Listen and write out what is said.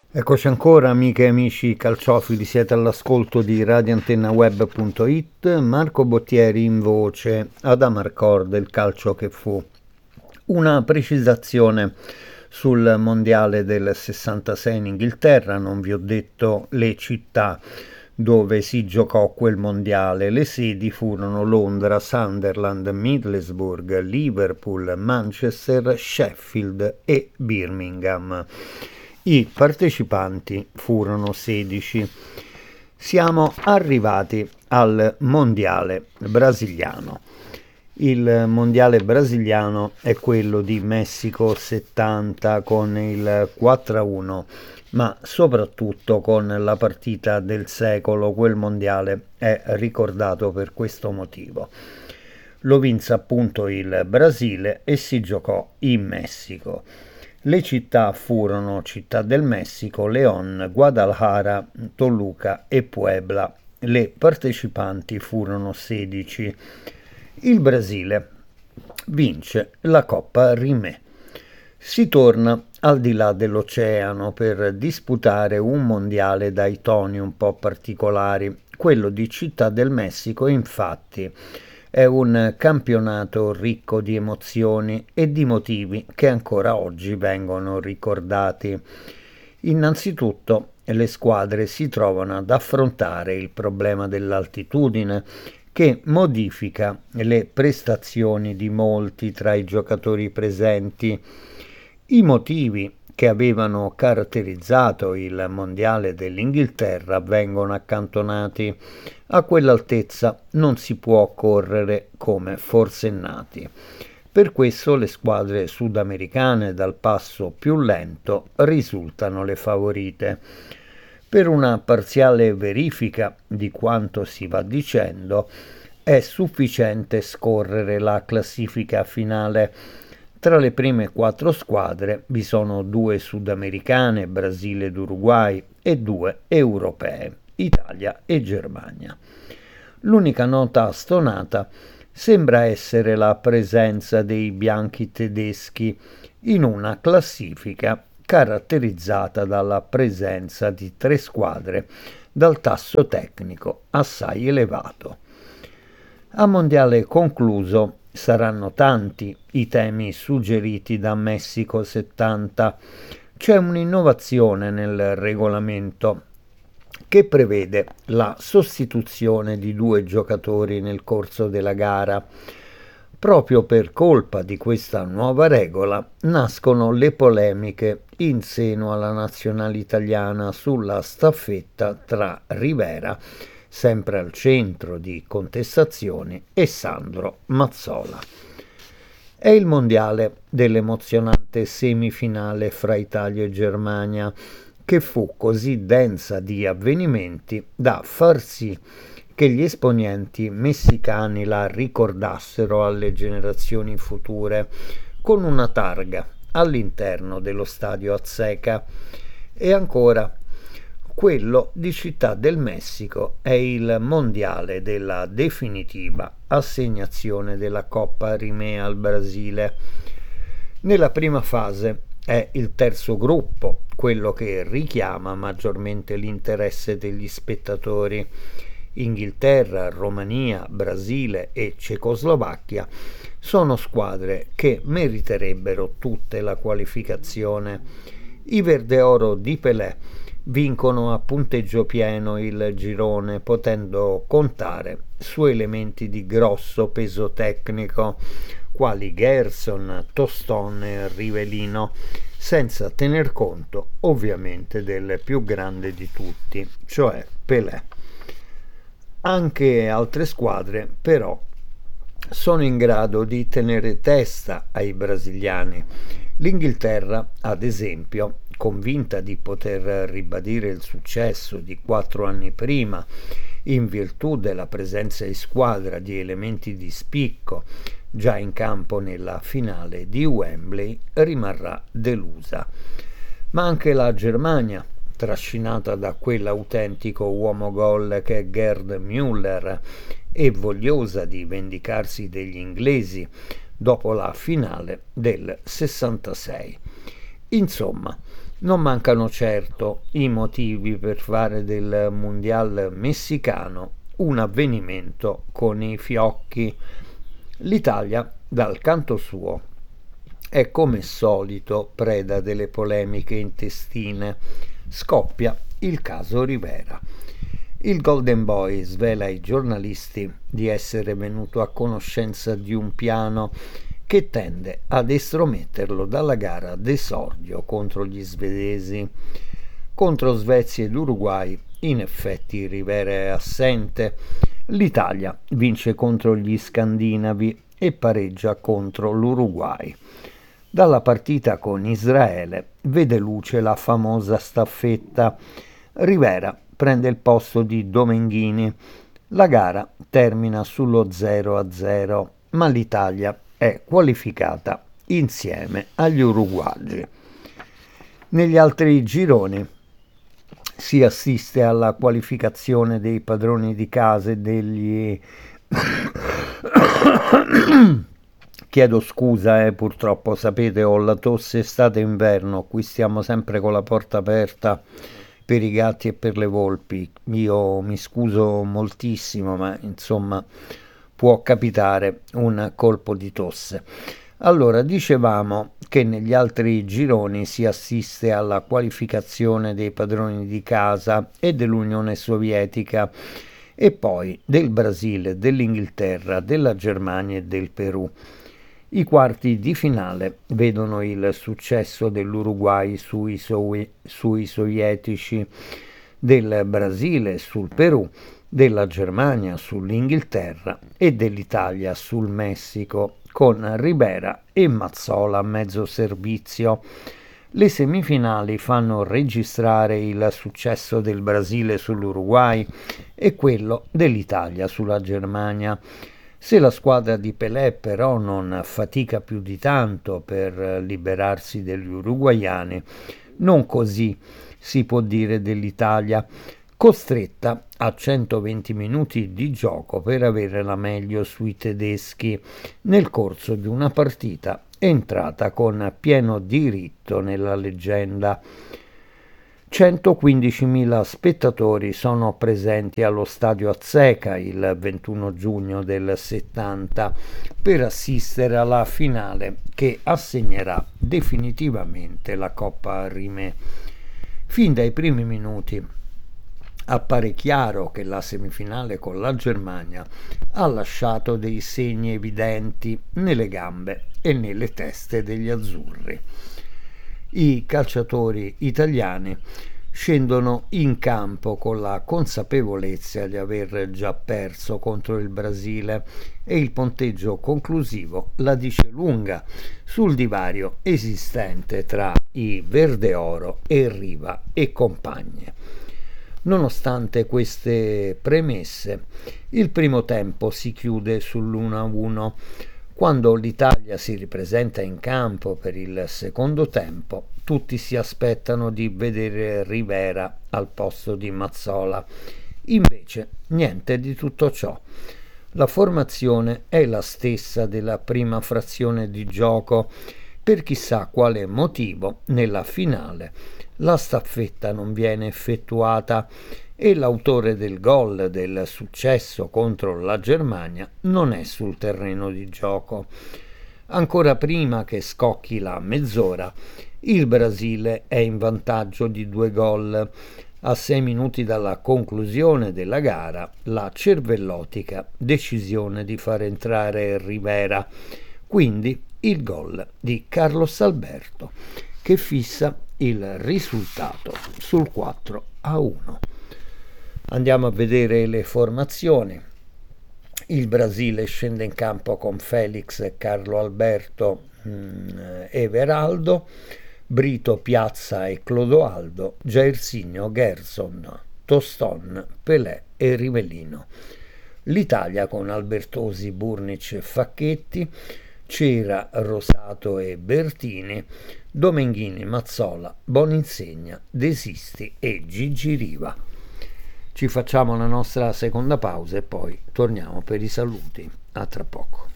Eccoci ancora amiche e amici calciofili, siete all'ascolto di radioantennaweb.it, Marco Bottieri in voce, ad Amarcord, il calcio che fu. Una precisazione sul mondiale del 66 in Inghilterra, non vi ho detto le città dove si giocò quel mondiale. Le sedi furono Londra, Sunderland, Middlesbrough, Liverpool, Manchester, Sheffield e Birmingham. I partecipanti furono 16. Siamo arrivati al mondiale brasiliano. Il mondiale brasiliano è quello di Messico 70 con il 4-1, ma soprattutto con la partita del secolo. Quel mondiale è ricordato per questo motivo. Lo vinse appunto il Brasile e si giocò in Messico. Le città furono Città del Messico, León, Guadalajara, Toluca e Puebla. Le partecipanti furono 16. Il Brasile vince la Coppa Rimè. Si torna al di là dell'oceano per disputare un mondiale dai toni un po' particolari. Quello di Città del Messico, infatti, è un campionato ricco di emozioni e di motivi che ancora oggi vengono ricordati. Innanzitutto, le squadre si trovano ad affrontare il problema dell'altitudine che modifica le prestazioni di molti tra i giocatori presenti. I motivi che avevano caratterizzato il mondiale dell'Inghilterra vengono accantonati. A quell'altezza non si può correre come forsennati. Per questo le squadre sudamericane dal passo più lento risultano le favorite. Per una parziale verifica di quanto si va dicendo è sufficiente scorrere la classifica finale. Tra le prime 4 squadre vi sono 2 sudamericane, Brasile ed Uruguay, e 2 europee, Italia e Germania. L'unica nota stonata sembra essere la presenza dei bianchi tedeschi in una classifica caratterizzata dalla presenza di 3 squadre dal tasso tecnico assai elevato. A mondiale concluso saranno tanti i temi suggeriti da Messico 70. C'è un'innovazione nel regolamento che prevede la sostituzione di 2 giocatori nel corso della gara. Proprio per colpa di questa nuova regola nascono le polemiche in seno alla nazionale italiana sulla staffetta tra Rivera, sempre al centro di contestazioni, e Sandro Mazzola. È il mondiale dell'emozionante semifinale fra Italia e Germania, che fu così densa di avvenimenti da far sì che gli esponenti messicani la ricordassero alle generazioni future con una targa all'interno dello stadio Azteca. E ancora, quello di Città del Messico è il mondiale della definitiva assegnazione della Coppa Rimè al Brasile. Nella prima fase è il terzo gruppo quello che richiama maggiormente l'interesse degli spettatori. Inghilterra, Romania, Brasile e Cecoslovacchia sono squadre che meriterebbero tutte la qualificazione. I Verdeoro di Pelé vincono a punteggio pieno il girone, potendo contare su elementi di grosso peso tecnico quali Gerson, Tostone e Rivellino, senza tener conto ovviamente del più grande di tutti, cioè Pelé. Anche altre squadre però sono in grado di tenere testa ai brasiliani. L'Inghilterra, ad esempio, convinta di poter ribadire il successo di 4 anni prima, in virtù della presenza in squadra di elementi di spicco già in campo nella finale di Wembley, rimarrà delusa. Ma anche la Germania, trascinata da quell'autentico uomo gol che è Gerd Müller e vogliosa di vendicarsi degli inglesi dopo la finale del 66. Insomma, non mancano certo i motivi per fare del Mondial messicano un avvenimento con i fiocchi. L'Italia, dal canto suo, è come solito preda delle polemiche intestine. Scoppia il caso Rivera. Il Golden Boy svela ai giornalisti di essere venuto a conoscenza di un piano che tende ad estrometterlo dalla gara d'esordio contro gli svedesi. Contro Svezia ed Uruguay, in effetti, Rivera è assente. L'Italia vince contro gli scandinavi e pareggia contro l'Uruguay. Dalla partita con Israele vede luce la famosa staffetta. Rivera prende il posto di Domenghini. La gara termina sullo 0-0, ma l'Italia è qualificata insieme agli uruguagi. Negli altri gironi si assiste alla qualificazione dei padroni di casa e degli chiedo scusa, purtroppo sapete ho la tosse estate-inverno, qui stiamo sempre con la porta aperta per i gatti e per le volpi. Io mi scuso moltissimo, ma insomma può capitare un colpo di tosse. Allora, dicevamo che negli altri gironi si assiste alla qualificazione dei padroni di casa e dell'Unione Sovietica e poi del Brasile, dell'Inghilterra, della Germania e del Perù. I quarti di finale vedono il successo dell'Uruguay sui sovietici, del Brasile sul Perù, della Germania sull'Inghilterra e dell'Italia sul Messico, con Rivera e Mazzola a mezzo servizio. Le semifinali fanno registrare il successo del Brasile sull'Uruguay e quello dell'Italia sulla Germania. Se la squadra di Pelé però non fatica più di tanto per liberarsi degli uruguaiani, non così si può dire dell'Italia, costretta a 120 minuti di gioco per avere la meglio sui tedeschi nel corso di una partita entrata con pieno diritto nella leggenda. 115.000 spettatori sono presenti allo stadio Azteca il 21 giugno del 70 per assistere alla finale che assegnerà definitivamente la Coppa Rimè. Fin dai primi minuti appare chiaro che la semifinale con la Germania ha lasciato dei segni evidenti nelle gambe e nelle teste degli azzurri. I calciatori italiani scendono in campo con la consapevolezza di aver già perso contro il Brasile e il punteggio conclusivo la dice lunga sul divario esistente tra i Verdeoro e Riva e compagni. Nonostante queste premesse, il primo tempo si chiude sull'1-1. Quando l'Italia si ripresenta in campo per il secondo tempo, tutti si aspettano di vedere Rivera al posto di Mazzola. Invece, niente di tutto ciò. La formazione è la stessa della prima frazione di gioco. Per chissà quale motivo, nella finale, la staffetta non viene effettuata e l'autore del gol del successo contro la Germania non è sul terreno di gioco. Ancora prima che scocchi la mezz'ora, il Brasile è in vantaggio di 2 gol. A 6 minuti dalla conclusione della gara, la cervellotica decisione di far entrare Rivera, quindi il gol di Carlos Alberto, che fissa il risultato sul 4-1. Andiamo a vedere le formazioni. Il Brasile scende in campo con Felix, Carlo Alberto, Everaldo, Brito, Piazza e Clodoaldo, Jairzinho, Gerson, Toston, Pelé e Rivellino. L'Italia con Albertosi, Burnic e Facchetti, Cera, Rosato e Bertini, Domenghini, Mazzola, Boninsegna, Desisti e Gigi Riva. Ci facciamo la nostra seconda pausa e poi torniamo per i saluti. A tra poco.